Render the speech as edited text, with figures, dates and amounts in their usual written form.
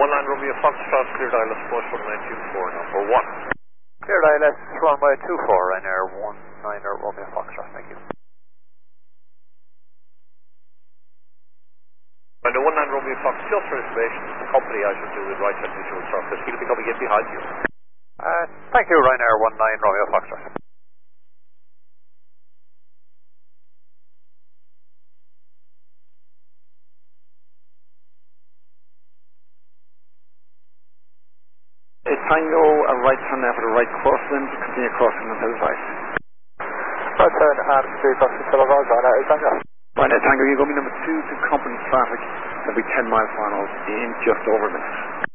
19 Romeo Foxtrot, clear dial approach from 924, number 1. Clear dial runway 24, Ryanair 19 Romeo Foxtrot, thank you. And the 19 Romeo Fox, just for information, the company I should do with right hand visual surface. He'll be coming in behind you. Thank you, Ryanair 19 Romeo Foxtrot. Tango, a right turn there for the right crossing, continue crossing until right. Right turn and 3 crossing Boulevard, Ryanair Tango. Ryanair Tango, you're going to be number 2 to company traffic. There'll be 10 miles final in just over a minute.